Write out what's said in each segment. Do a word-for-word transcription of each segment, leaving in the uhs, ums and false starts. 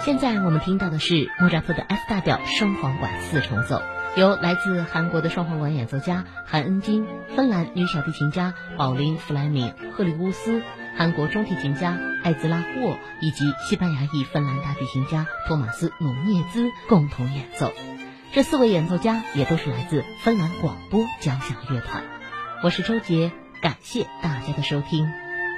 现在我们听到的是莫扎特的 F 大调双簧管四重奏，由来自韩国的双簧管演奏家韩恩金、芬兰女小提琴家保琳·弗莱明、赫里乌斯、韩国中提琴家艾兹拉霍以及西班牙裔芬兰大提琴家托马斯·努涅兹共同演奏。这四位演奏家也都是来自芬兰广播交响乐团。我是周杰，感谢大家的收听。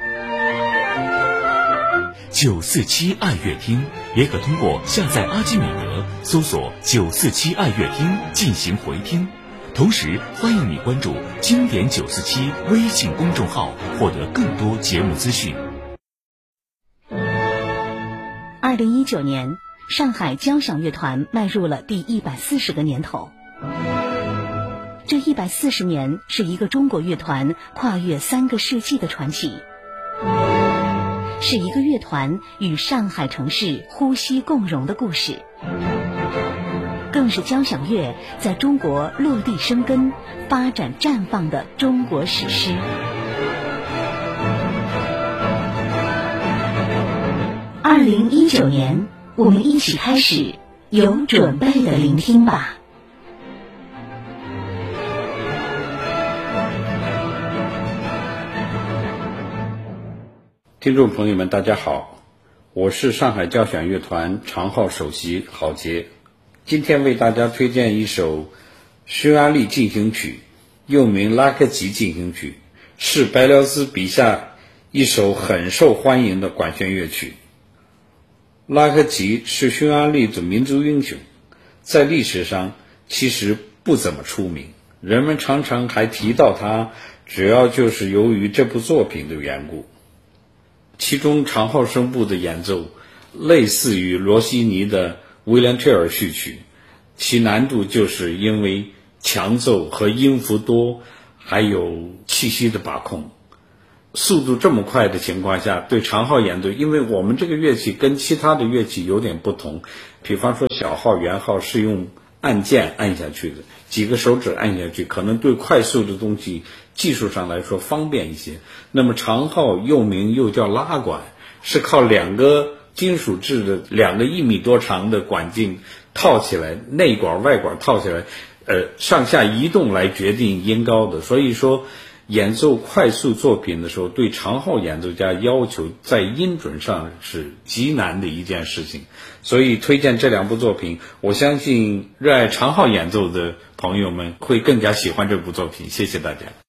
九四七爱乐厅也可通过下载阿基米德搜索九四七爱乐厅进行回听，同时欢迎你关注经典九四七微信公众号，获得更多节目资讯。 二零一九年，上海交响乐团迈入了第一百四十个年头。这一百四十年是一个中国乐团跨越三个世纪的传奇，是一个乐团与上海城市呼吸共融的故事，更是交响乐在中国落地生根、发展绽放的中国史诗。二零一九年，我们一起开始有准备的聆听吧。 听众朋友们大家好，我是上海交响乐团长号首席郝杰，今天为大家推荐一首匈牙利进行曲，又名拉克吉进行曲，是白辽斯笔下一首很受欢迎的管弦乐曲。拉克吉是匈牙利的民族英雄，在历史上其实不怎么出名，人们常常还提到他，主要就是由于这部作品的缘故。其中长号声部的演奏类似于罗西尼的威廉特尔序曲，其难度就是因为强奏和音符多，还有气息的把控。速度这么快的情况下，对长号演奏，因为我们这个乐器跟其他的乐器有点不同，比方说小号、圆号是用按键按下去的，几个手指按下去，可能对快速的东西技术上来说方便一些。那么长号又名又叫拉管，是靠两个金属制的两个一米多长的管径套起来，内管外管套起来，呃，上下移动来决定音高的。所以说演奏快速作品的时候，对长号演奏家要求在音准上是极难的一件事情。所以推荐这两部作品，我相信热爱长号演奏的朋友们会更加喜欢这部作品。谢谢大家。